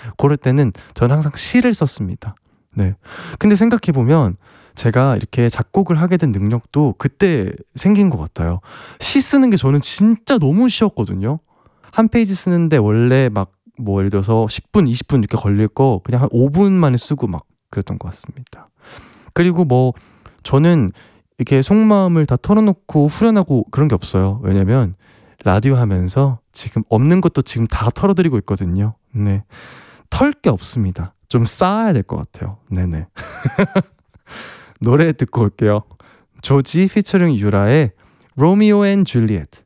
그럴 때는 저는 항상 시를 썼습니다. 네. 근데 생각해보면 제가 이렇게 작곡을 하게 된 능력도 그때 생긴 것 같아요. 시 쓰는 게 저는 진짜 너무 쉬웠거든요. 한 페이지 쓰는데 원래 막 뭐 예를 들어서 10분, 20분 이렇게 걸릴 거 그냥 한 5분 만에 쓰고 막 그랬던 것 같습니다. 그리고 뭐 저는 이렇게 속마음을 다 털어놓고 후련하고 그런 게 없어요. 왜냐면 라디오 하면서 지금 없는 것도 지금 다 털어드리고 있거든요. 네. 털 게 없습니다. 좀 쌓아야 될 것 같아요. 네네. 노래 듣고 올게요. 조지 피처링 유라의 로미오 앤 줄리엣.